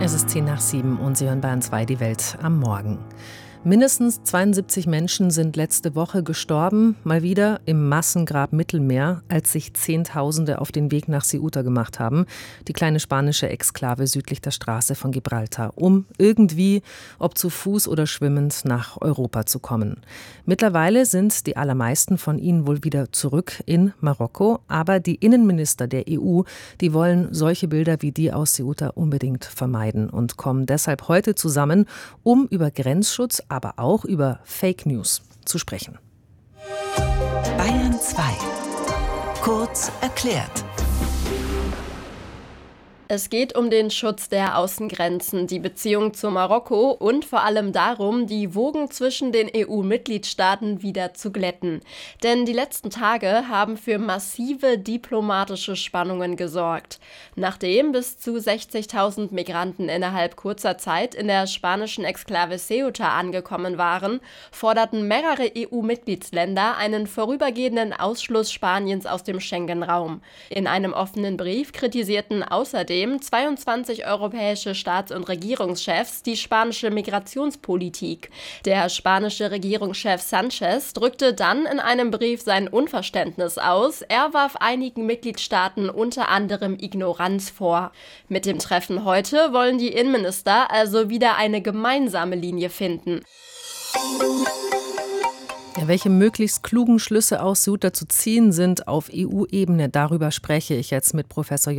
Es ist 6:10 und Sie hören Bayern 2 die Welt am Morgen. Mindestens 72 Menschen sind letzte Woche gestorben, mal wieder im Massengrab Mittelmeer, als sich Zehntausende auf den Weg nach Ceuta gemacht haben, die kleine spanische Exklave südlich der Straße von Gibraltar, um irgendwie, ob zu Fuß oder schwimmend, nach Europa zu kommen. Mittlerweile sind die allermeisten von ihnen wohl wieder zurück in Marokko, aber die Innenminister der EU, die wollen solche Bilder wie die aus Ceuta unbedingt vermeiden und kommen deshalb heute zusammen, um über Grenzschutz, aber auch über Fake News zu sprechen. Bayern 2. Kurz erklärt. Es geht um den Schutz der Außengrenzen, die Beziehung zu Marokko und vor allem darum, die Wogen zwischen den EU-Mitgliedstaaten wieder zu glätten. Denn die letzten Tage haben für massive diplomatische Spannungen gesorgt. Nachdem bis zu 60.000 Migranten innerhalb kurzer Zeit in der spanischen Exklave Ceuta angekommen waren, forderten mehrere EU-Mitgliedsländer einen vorübergehenden Ausschluss Spaniens aus dem Schengen-Raum. In einem offenen Brief kritisierten außerdem 22 europäische Staats- und Regierungschefs die spanische Migrationspolitik. Der spanische Regierungschef Sánchez drückte dann in einem Brief sein Unverständnis aus. Er warf einigen Mitgliedstaaten unter anderem Ignoranz vor. Mit dem Treffen heute wollen die Innenminister also wieder eine gemeinsame Linie finden. Ja, welche möglichst klugen Schlüsse aus Ceuta zu ziehen sind auf EU-Ebene, darüber spreche ich jetzt mit Professor